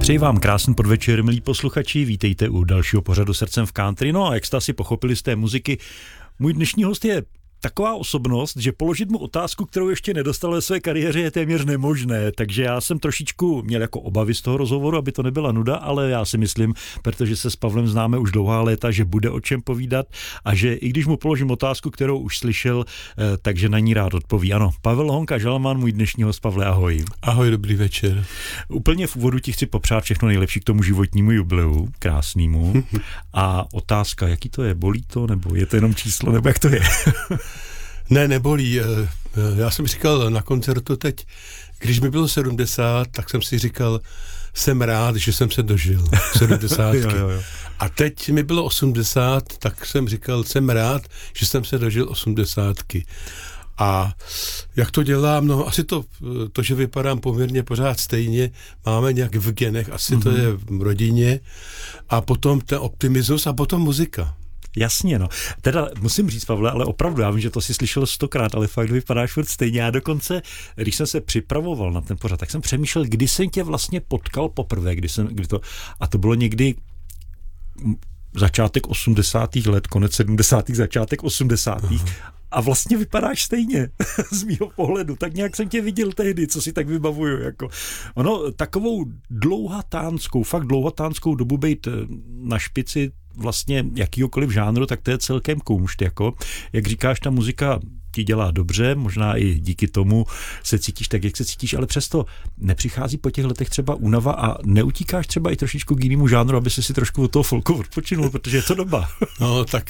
Přeji vám krásný podvečer, milí posluchači, vítejte u dalšího pořadu Srdcem v country. No a jak jste asi pochopili z té muziky, můj dnešní host je taková osobnost, že položit mu otázku, kterou ještě nedostal ve své kariéře, je téměř nemožné, takže já jsem trošičku měl jako obavy z toho rozhovoru, aby to nebyla nuda, ale já si myslím, protože se s Pavlem známe už dlouhá léta, že bude o čem povídat a že i když mu položím otázku, kterou už slyšel, takže na ní rád odpoví. Ano, Pavel Honka Žalaman, můj dnešní host. Pavle, ahoj. Ahoj, dobrý večer. Úplně v úvodu ti chci popřát všechno nejlepší k tomu životnímu jubileu, krásnému. A otázka, jaký to je, bolí to, nebo je to jenom číslo, nebo jak to je? Ne, nebolí. Já jsem říkal na koncertu teď, když mi bylo 70, tak jsem si říkal, jsem rád, že jsem se dožil 70. jo. A teď mi bylo 80, tak jsem říkal, jsem rád, že jsem se dožil 80. A jak to dělám? No asi to, že vypadám poměrně pořád stejně, máme nějak v genech, asi to je v rodině. A potom ten optimismus a potom muzika. Jasně, no. Teda musím říct, Pavle, ale opravdu, já vím, že to si slyšel 100krát, ale fakt vypadáš furt stejně. Já dokonce, když jsem se připravoval na ten pořad, tak jsem přemýšlel, kdy jsem tě vlastně potkal poprvé, a to bylo někdy začátek 80. let, konec 70. začátek 80. A vlastně vypadáš stejně z mýho pohledu. Tak nějak jsem tě viděl tehdy, co si tak vybavuju. Jako. Ono, takovou fakt dlouhatánskou dobu být na špici vlastně jakýhokoliv žánru, tak to je celkem kumšt. Jako. Jak říkáš, ta muzika ti dělá dobře, možná i díky tomu se cítíš tak, jak se cítíš, ale přesto nepřichází po těch letech třeba únava a neutíkáš třeba i trošičku k jinému žánru, aby si trošku od toho folku odpočinul, protože je to doba. No tak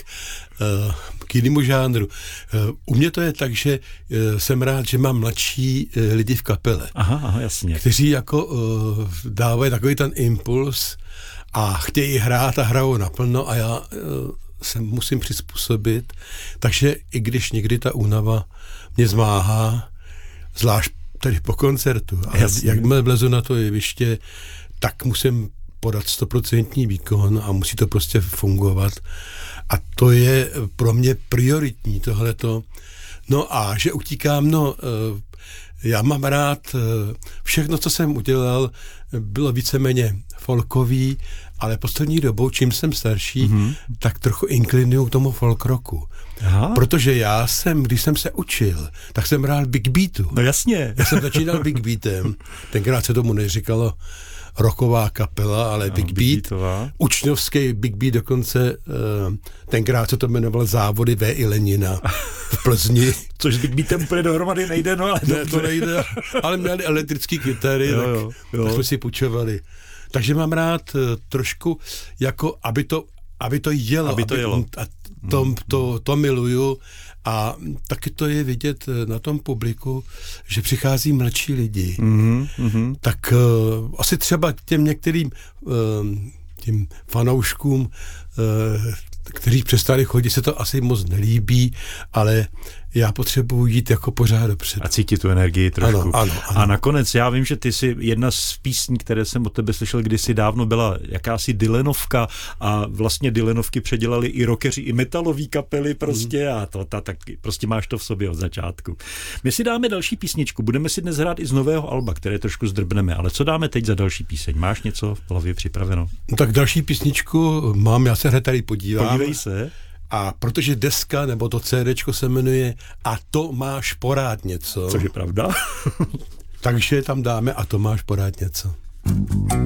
k jinému žánru. U mě to je tak, že jsem rád, že mám mladší lidi v kapele. Aha, jasně. Kteří jako dávají takový ten impuls a chtějí hrát a hrajou naplno a já se musím přizpůsobit, takže i když někdy ta únava mě zmáhá, zvlášť tedy po koncertu, a jakmile vlezu na to jeviště, tak musím podat 100% výkon a musí to prostě fungovat. A to je pro mě prioritní tohleto. No a že utíkám, já mám rád všechno, co jsem udělal, bylo víceméně folkový, ale poslední dobou, čím jsem starší, tak trochu inklinuju k tomu folk rocku. Aha. Protože když jsem se učil, tak jsem hrál big beatu. No jasně. Já jsem začínal big beatem, tenkrát se tomu neříkalo rocková kapela, ale big beat. Učňovský big beat dokonce, tenkrát se to jmenovalo Závody V. i Lenina v Plzni. Což s big beatem úplně dohromady nejde, no ale ne, to nejde, ale měli elektrický kytary, tak jsme si půjčovali. Takže mám rád trošku, jako aby to jelo. A to miluju. A taky to je vidět na tom publiku, že přichází mladší lidi. Tak asi třeba těm některým těm fanouškům, kteří přestali chodit, se to asi moc nelíbí, ale já potřebuji jít jako pořád dopředu. A cítit tu energii trošku. Ano. A nakonec já vím, že ty jsi jedna z písní, které jsem od tebe slyšel kdysi dávno, byla jakási Dylanovka a vlastně Dylanovky předělali i rockeři, i metalový kapely prostě a tak prostě máš to v sobě od začátku. My si dáme další písničku, budeme si dnes hrát i z nového alba, které trošku zdrbneme, ale co dáme teď za další píseň? Máš něco v hlavě připraveno? No tak další písničku mám, já se hned tady podívám. Podívej se. A protože deska, nebo to CDčko se jmenuje A to máš porád něco. Což je pravda. Takže tam dáme A to máš porád něco.